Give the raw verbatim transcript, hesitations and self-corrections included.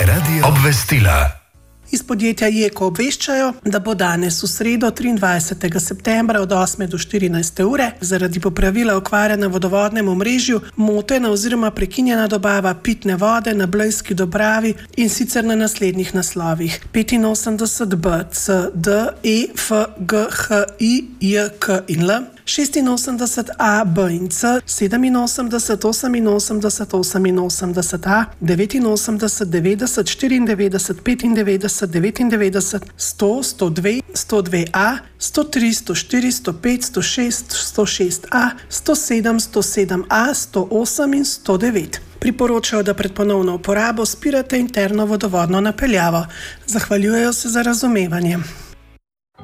Radio obvestila. Iz podjetja Jeko obveščajo, da bo danes v sredo triindvajsetega septembra od osme do štirinajste ure zaradi popravila okvare na vodovodnem omrežju motena oziroma prekinjena dobava pitne vode na Blejski Dobravi, in sicer na naslednjih naslovih: petinosemdeset B, C, D, E, F, G, H, I, J, K in L, šestinosemdeset A, B in C, sedeminosemdeset, oseminosemdeset, oseminosemdeset A, devetinosemdeset, devetdeset, štiriindevetdeset, petindevetdeset, devetindevetdeset, sto, sto dve, sto dve A, sto tri, sto štiri, sto pet, sto šest, sto šest A, sto sedem, sto sedem A, sto osem in sto devet. Priporočajo, da pred ponovno uporabo spirate interno vodovodno napeljavo. Zahvaljujejo se za razumevanje.